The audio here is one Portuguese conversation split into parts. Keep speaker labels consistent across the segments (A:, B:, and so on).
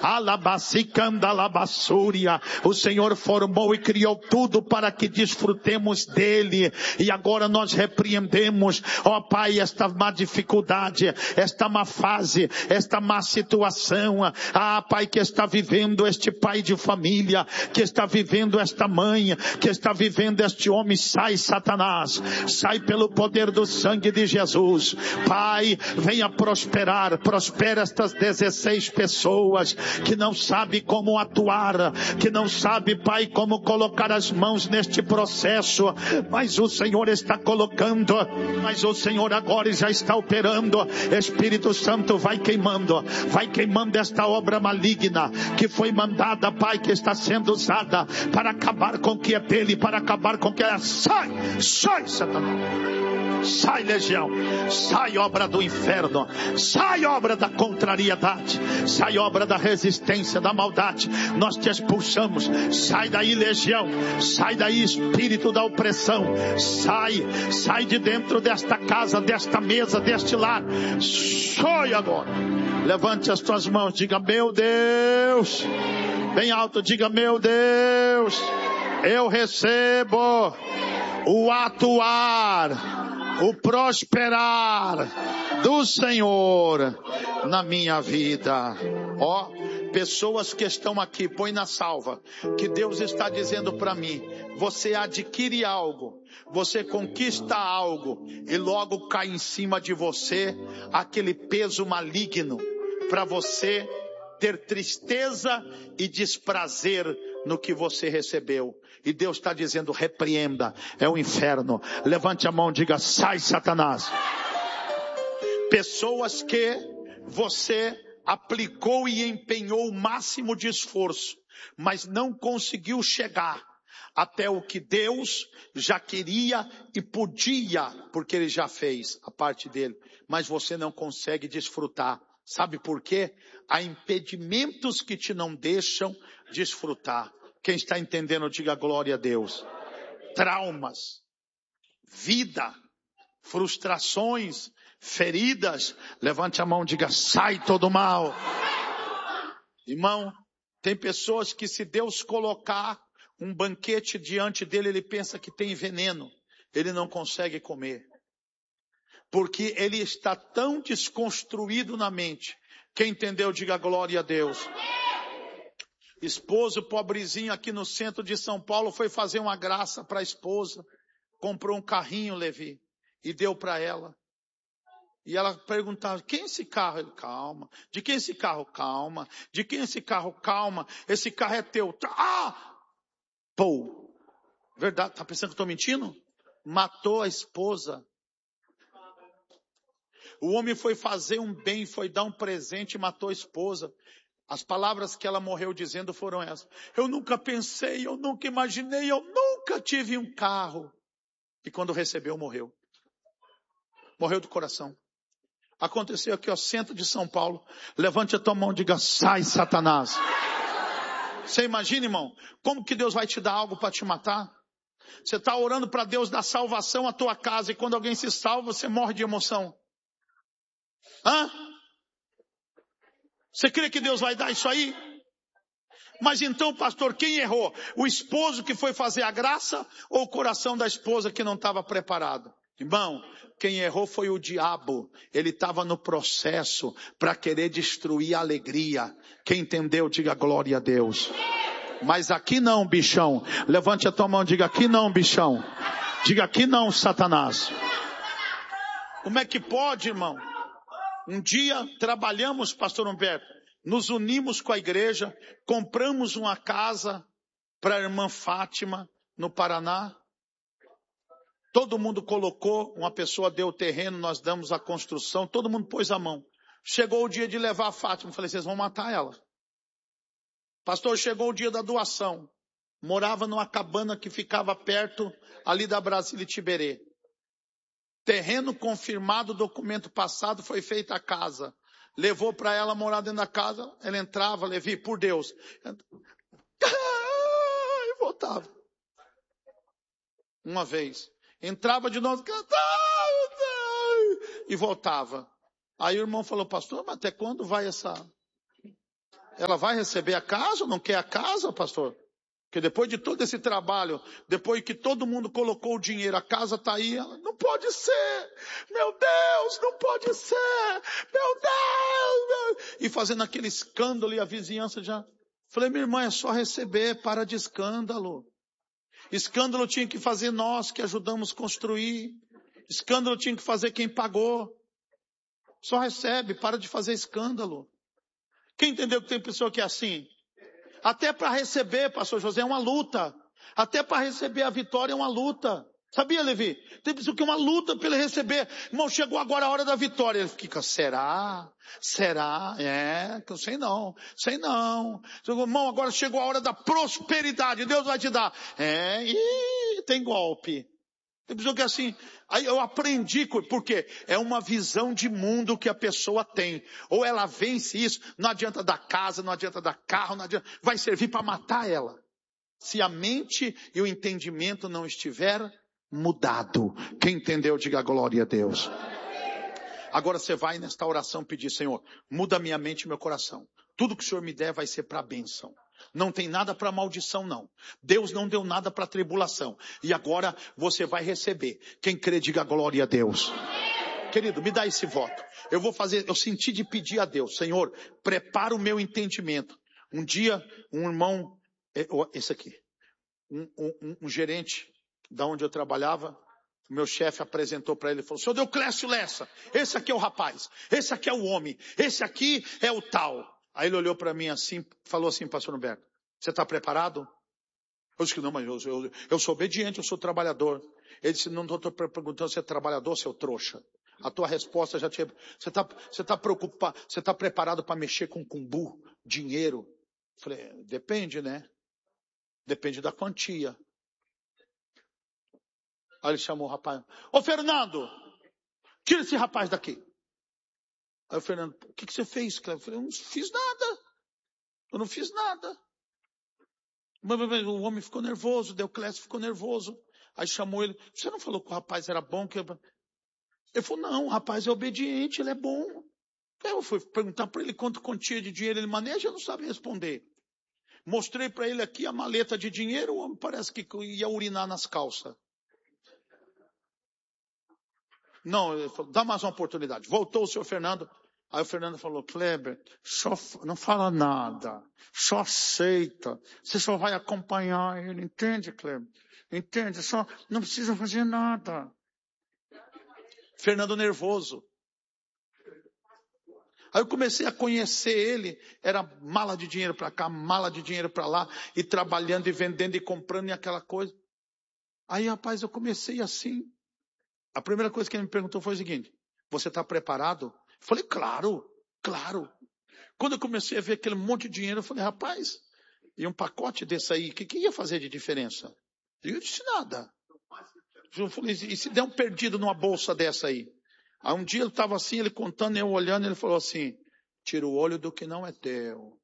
A: Alabacicandalabassúria. O Senhor formou e criou tudo para que desfrutemos dele. E agora nós repreendemos, ó Pai, esta má dificuldade, esta má fase, esta má situação. Pai, que está vivendo este pai de família, que está vivendo esta mãe, que está vivendo este homem. Sai, Satanás, sai pelo poder do sangue de Jesus. Pai, venha prosperar, prospera estas 16 pessoas que não sabem como atuar, que não sabem, Pai, como colocar as mãos neste processo, mas o Senhor está colocando, mas o Senhor agora já está operando. Espírito Santo, vai queimando esta obra maligna que foi mandada, Pai, que está sendo usada para acabar com o que é dele, para acabar com o que é. Sai, Satanás. Sai, legião, sai, obra do inferno, sai, obra da contrariedade, sai, obra da resistência, da maldade. Nós te expulsamos. Sai daí, legião, sai daí, espírito da opressão. Sai de dentro desta casa, desta mesa, deste lar. Sai agora. Levante as tuas mãos, diga: meu Deus. Bem alto, diga: meu Deus, eu recebo o atuar, o prosperar do Senhor na minha vida. Ó, pessoas que estão aqui, põe na salva, que Deus está dizendo para mim: você adquire algo, você conquista algo, e logo cai em cima de você aquele peso maligno, para você ter tristeza e desprazer no que você recebeu. E Deus está dizendo: repreenda, é o inferno. Levante a mão e diga: sai, Satanás. Pessoas que você aplicou e empenhou o máximo de esforço, mas não conseguiu chegar até o que Deus já queria e podia, porque Ele já fez a parte dele, mas você não consegue desfrutar. Sabe por quê? Há impedimentos que te não deixam desfrutar. Quem está entendendo, diga glória a Deus. Traumas, vida, frustrações, feridas. Levante a mão e diga: sai todo mal. Irmão, tem pessoas que, se Deus colocar um banquete diante dele, ele pensa que tem veneno. Ele não consegue comer, porque ele está tão desconstruído na mente. Quem entendeu, diga glória a Deus. Esposo pobrezinho aqui no centro de São Paulo foi fazer uma graça para a esposa. Comprou um carrinho, Levi, e deu para ela. E ela perguntava: quem é esse carro? Ele: calma. De quem é esse carro? Calma. De quem é esse carro? Calma. Esse carro é teu. Pô. Verdade, tá pensando que eu estou mentindo? Matou a esposa. O homem foi fazer um bem, foi dar um presente e matou a esposa. As palavras que ela morreu dizendo foram essas: eu nunca pensei, eu nunca imaginei, eu nunca tive um carro. E quando recebeu, morreu. Morreu do coração. Aconteceu aqui, ó, centro de São Paulo. Levante a tua mão e diga: sai, Satanás. Você imagina, irmão, como que Deus vai te dar algo para te matar? Você está orando para Deus dar salvação à tua casa, e quando alguém se salva, você morre de emoção. Você crê que Deus vai dar isso aí? Mas então, pastor, quem errou? O esposo que foi fazer a graça, ou o coração da esposa que não estava preparado? Irmão, quem errou foi o diabo. Ele estava no processo para querer destruir a alegria. Quem entendeu, diga glória a Deus. Mas aqui não, bichão. Levante a tua mão e diga: aqui não, bichão. Diga: aqui não, Satanás. Como é que pode, irmão? Um dia trabalhamos, pastor Humberto, nos unimos com a igreja, compramos uma casa para a irmã Fátima, no Paraná. Todo mundo colocou, uma pessoa deu o terreno, nós damos a construção, todo mundo pôs a mão. Chegou o dia de levar a Fátima, eu falei: vocês vão matar ela. Pastor, chegou o dia da doação. Morava numa cabana que ficava perto ali da Brasília Tiberê. Terreno confirmado, documento passado, foi feita a casa. Levou para ela morar dentro da casa, ela entrava, Levi, por Deus. E voltava. Uma vez. Entrava de novo, e voltava. Aí o irmão falou: pastor, mas até quando vai essa... Ela vai receber a casa ou não quer a casa, pastor? Porque depois de todo esse trabalho, depois que todo mundo colocou o dinheiro, a casa está aí, ela, não pode ser, meu Deus, não pode ser, meu Deus. E fazendo aquele escândalo e a vizinhança já. Falei, minha irmã, é só receber, para de escândalo. Escândalo tinha que fazer nós que ajudamos a construir. Escândalo tinha que fazer quem pagou. Só recebe, para de fazer escândalo. Quem entendeu que tem pessoa que é assim? Até para receber, pastor José, é uma luta. Até para receber a vitória é uma luta. Sabia, Levi? Tem pessoa que é uma luta para ele receber. Irmão, chegou agora a hora da vitória. Ele fica, será? Será? Que eu sei não. Sei não. Irmão, agora chegou a hora da prosperidade. Deus vai te dar. Tem golpe. Tem pessoa que é assim. Aí eu aprendi, porque é uma visão de mundo que a pessoa tem. Ou ela vence isso, não adianta dar casa, não adianta dar carro, não adianta, vai servir para matar ela. Se a mente e o entendimento não estiver mudado. Quem entendeu, diga glória a Deus. Agora você vai nesta oração pedir, Senhor, muda minha mente e meu coração. Tudo que o Senhor me der vai ser para a bênção. Não tem nada para maldição, não. Deus não deu nada para tribulação. E agora você vai receber. Quem crê, diga glória a Deus. Querido, me dá esse voto. Eu senti de pedir a Deus, Senhor, prepara o meu entendimento. Um dia, um irmão, esse aqui, um gerente, da onde eu trabalhava, o meu chefe apresentou para ele e falou, Senhor Deoclésio Lessa, esse aqui é o rapaz, esse aqui é o homem, esse aqui é o tal. Aí ele olhou para mim assim, falou assim, pastor Humberto, você está preparado? Eu disse que não, mas eu sou obediente, eu sou trabalhador. Ele disse, não estou perguntando se é trabalhador, seu trouxa. A tua resposta já tinha... Você está preocupado, você está preparado para mexer com cumbu, dinheiro? Eu falei, depende, né? Depende da quantia. Aí ele chamou o rapaz. Ô Fernando, tira esse rapaz daqui. Aí o Fernando, o que você fez, Cleber? Eu falei, eu não fiz nada. Eu não fiz nada. O homem ficou nervoso, Deoclésio ficou nervoso. Aí chamou ele, você não falou que o rapaz era bom? Ele falou, não, o rapaz é obediente, ele é bom. Eu fui perguntar para ele quanto quantia de dinheiro ele maneja, eu não sabe responder. Mostrei para ele aqui a maleta de dinheiro, o homem parece que ia urinar nas calças. Não, ele falou, dá mais uma oportunidade. Voltou o senhor Fernando. Aí o Fernando falou, Kleber, não fala nada, só aceita. Você só vai acompanhar ele, entende, Kleber? Entende? Só não precisa fazer nada. Fernando nervoso. Aí eu comecei a conhecer ele, era mala de dinheiro para cá, mala de dinheiro para lá, e trabalhando e vendendo e comprando e aquela coisa. Aí, rapaz, eu comecei assim. A primeira coisa que ele me perguntou foi o seguinte, você está preparado? Eu falei, claro, claro. Quando eu comecei a ver aquele monte de dinheiro, eu falei, rapaz, e um pacote desse aí, o que ia fazer de diferença? Eu disse, nada. Eu falei, e se der um perdido numa bolsa dessa aí? Aí um dia ele estava assim, ele contando, eu olhando, ele falou assim, tira o olho do que não é teu.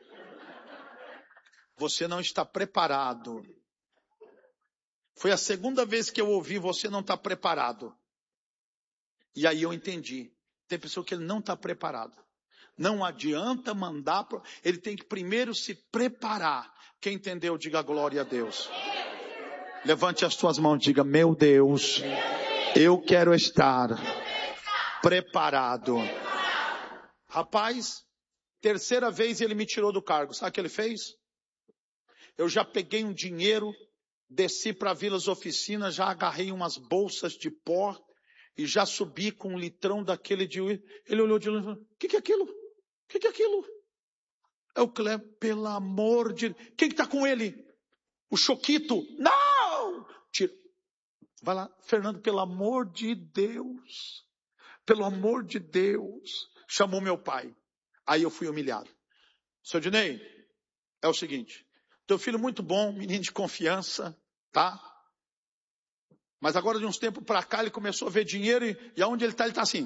A: Você não está preparado. Foi a segunda vez que eu ouvi, você não está preparado. E aí eu entendi. Tem pessoa que ele não está preparado. Não adianta mandar, ele tem que primeiro se preparar. Quem entendeu, diga glória a Deus. Levante as suas mãos e diga, meu Deus, eu quero estar preparado. Rapaz, terceira vez ele me tirou do cargo. Sabe o que ele fez? Eu já peguei um dinheiro, desci para Vilas Oficinas, já agarrei umas bolsas de pó e já subi com um litrão daquele de... Ele olhou de longe e falou, o que é aquilo? O que é aquilo? É o Kleber, pelo amor de... Quem que está com ele? O Choquito? Não! Tira. Vai lá, Fernando, pelo amor de Deus. Pelo amor de Deus. Chamou meu pai. Aí eu fui humilhado. Seu Dinei, é o seguinte. Teu filho muito bom, menino de confiança, tá? Mas agora de uns tempos para cá ele começou a ver dinheiro e aonde ele está assim.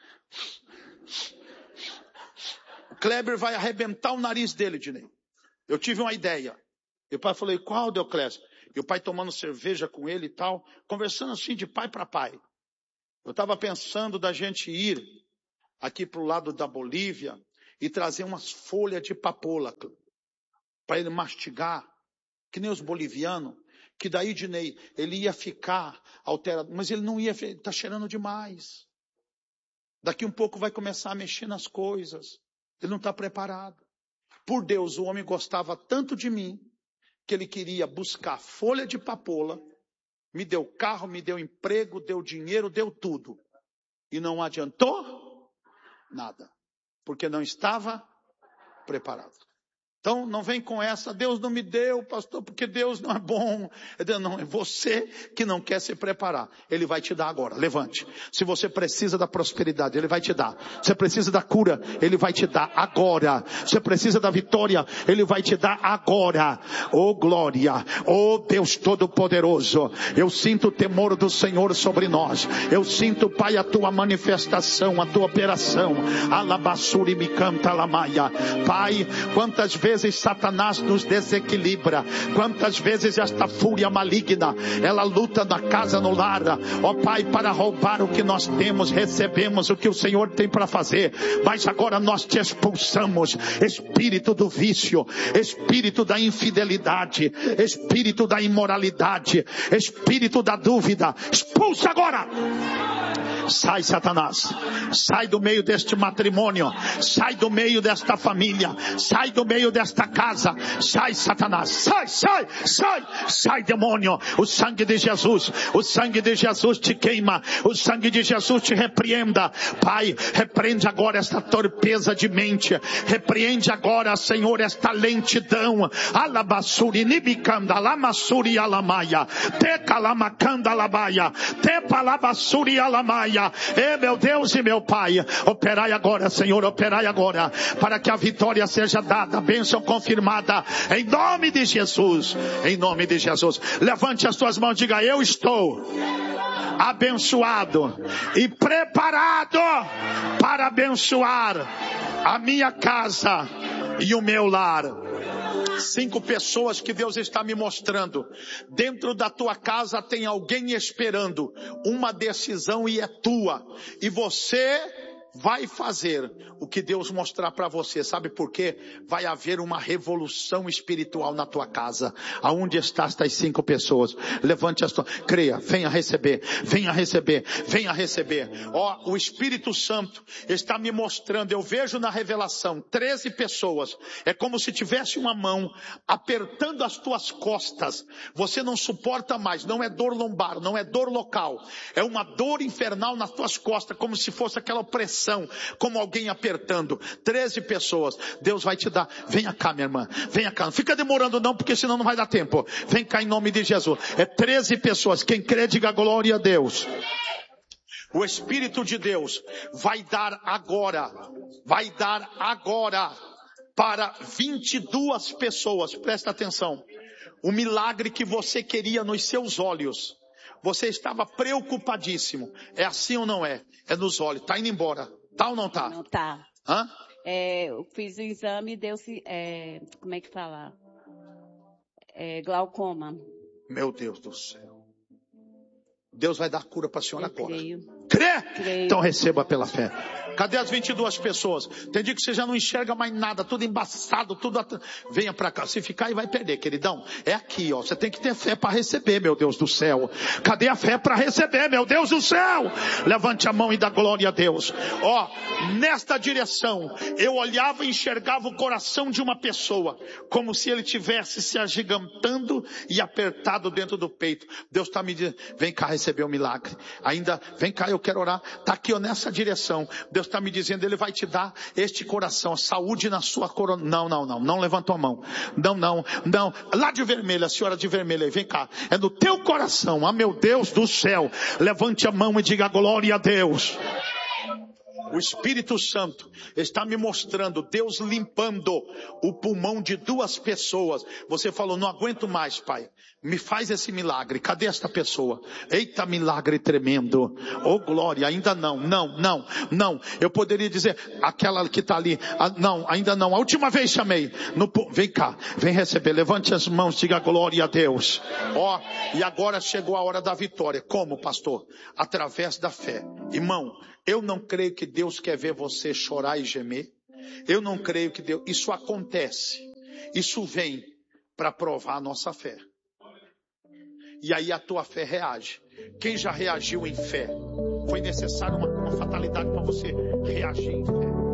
A: O Kleber vai arrebentar o nariz dele, Dinei. Eu tive uma ideia. E o pai falou, qual, Deoclésio? E o pai tomando cerveja com ele e tal, conversando assim de pai para pai. Eu estava pensando da gente ir aqui para o lado da Bolívia e trazer umas folhas de papoula para ele mastigar, que nem os bolivianos, que daí, Dinei, ele ia ficar alterado, mas ele não ia, está cheirando demais. Daqui um pouco vai começar a mexer nas coisas. Ele não está preparado. Por Deus, o homem gostava tanto de mim, que ele queria buscar folha de papoula, me deu carro, me deu emprego, deu dinheiro, deu tudo. E não adiantou nada, porque não estava preparado. Então, não vem com essa, Deus não me deu, pastor, porque Deus não é bom. Não, é você que não quer se preparar. Ele vai te dar agora, levante. Se você precisa da prosperidade, Ele vai te dar. Se você precisa da cura, Ele vai te dar agora. Se você precisa da vitória, Ele vai te dar agora. Oh glória, oh Deus Todo-Poderoso. Eu sinto o temor do Senhor sobre nós. Eu sinto, Pai, a Tua manifestação, a Tua operação. Alabassuri me canta lamaia. Pai, quantas vezes Satanás nos desequilibra, quantas vezes esta fúria maligna, ela luta na casa, no lar, ó Pai, para roubar o que nós temos, recebemos o que o Senhor tem para fazer, mas agora nós te expulsamos, espírito do vício, espírito da infidelidade, espírito da imoralidade, espírito da dúvida, expulsa agora! Sai, Satanás, sai do meio deste matrimônio, sai do meio desta família, sai do meio desta casa, sai, Satanás, sai, demônio. O sangue de Jesus te queima, o sangue de Jesus te repreenda. Pai, repreende agora esta torpeza de mente, repreende agora, Senhor, esta lentidão. Alabassuri nibicanda, lamassuri alamaia, tecalamakanda alabaia, tepalabassuri alamaia. Meu Deus e meu Pai, operai agora, Senhor, operai agora, para que a vitória seja dada, a bênção confirmada, em nome de Jesus, em nome de Jesus. Levante as tuas mãos e diga: eu estou abençoado e preparado para abençoar a minha casa e o meu lar. 5 pessoas que Deus está me mostrando. Dentro da tua casa tem alguém esperando uma decisão e é tua. E você vai fazer o que Deus mostrar para você. Sabe por quê? Vai haver uma revolução espiritual na tua casa. Aonde estão estas 5 pessoas? Levante as tuas... Creia, venha receber, venha receber, venha receber. Ó, o Espírito Santo está me mostrando, eu vejo na revelação 13 pessoas. É como se tivesse uma mão apertando as tuas costas. Você não suporta mais, não é dor lombar, não é dor local. É uma dor infernal nas tuas costas, como se fosse aquela opressão, como alguém apertando. 13 pessoas, Deus vai te dar. Venha cá, minha irmã, venha cá, não fica demorando não, porque senão não vai dar tempo. Vem cá em nome de Jesus. É 13 pessoas, quem crê diga glória a Deus. O Espírito de Deus vai dar agora para 22 pessoas, presta atenção, o milagre que você queria nos seus olhos. Você estava preocupadíssimo. É assim ou não é? É nos olhos. Tá indo embora. Tá ou não tá?
B: Não tá.
A: Hã?
B: Eu fiz o exame e deu-se, como é que fala? Glaucoma.
A: Meu Deus do céu. Deus vai dar cura para a senhora agora.
B: Crê?
A: Crê? Então receba pela fé. Cadê as 22 pessoas? Tem dia que você já não enxerga mais nada, tudo embaçado, tudo... Venha para cá, se ficar aí vai perder, queridão. É aqui, ó, você tem que ter fé para receber, meu Deus do céu. Cadê a fé para receber, meu Deus do céu? Levante a mão e dá glória a Deus. Ó, nesta direção, eu olhava e enxergava o coração de uma pessoa, como se ele tivesse se agigantando e apertado dentro do peito. Deus está me dizendo, vem cá receber o milagre. Ainda, vem cá, eu quero orar. Está aqui, ó, nessa direção. Deus está me dizendo, Ele vai te dar este coração, saúde na sua corona. Não levantou a mão. Não. Lá de vermelho, a senhora de vermelho, vem cá. É no teu coração, ah meu Deus do céu. Levante a mão e diga glória a Deus. O Espírito Santo está me mostrando Deus limpando o pulmão de 2 pessoas. Você falou, não aguento mais, Pai. Me faz esse milagre. Cadê esta pessoa? Eita, milagre tremendo. Oh, glória, ainda não. Eu poderia dizer, aquela que está ali. Não, ainda não. A última vez chamei. Vem cá, vem receber. Levante as mãos, diga glória a Deus. Ó, e agora chegou a hora da vitória. Como, pastor? Através da fé. Irmão, eu não creio que Deus quer ver você chorar e gemer. Eu não creio que Deus... Isso acontece. Isso vem para provar a nossa fé. E aí a tua fé reage. Quem já reagiu em fé? Foi necessário uma fatalidade para você reagir em fé.